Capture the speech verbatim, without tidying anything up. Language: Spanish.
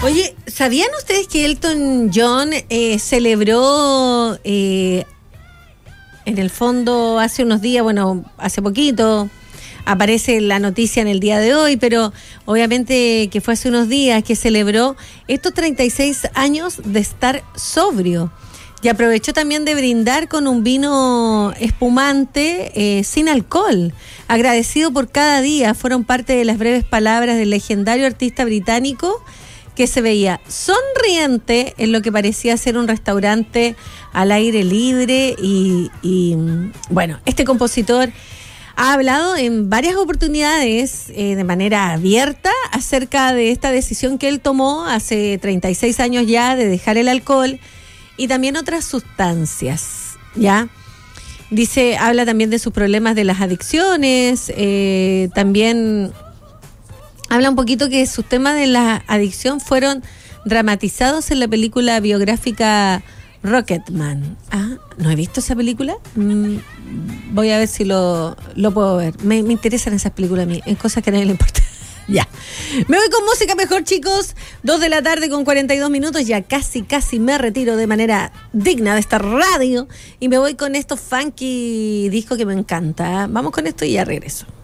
Oye, ¿sabían ustedes que Elton John eh, celebró eh, en el fondo hace unos días, bueno, hace poquito, aparece la noticia en el día de hoy, pero obviamente que fue hace unos días que celebró estos treinta y seis años de estar sobrio? Y aprovechó también de brindar con un vino espumante eh, sin alcohol. Agradecido por cada día, fueron parte de las breves palabras del legendario artista británico, que se veía sonriente en lo que parecía ser un restaurante al aire libre. Y, y bueno, este compositor ha hablado en varias oportunidades eh, de manera abierta acerca de esta decisión que él tomó hace treinta y seis años ya de dejar el alcohol y también otras sustancias, ¿ya? Dice, habla también de sus problemas de las adicciones, eh, también habla un poquito que sus temas de la adicción fueron dramatizados en la película biográfica Rocketman. Ah, ¿no he visto esa película? Mm, voy a ver si lo, lo puedo ver. Me, me interesan esas películas a mí, en cosas que a nadie le importa. Ya. Me voy con música mejor, chicos. Dos de la tarde con cuarenta y dos minutos. Ya casi, casi me retiro de manera digna de esta radio. Y me voy con estos funky discos que me encanta. Vamos con esto y ya regreso.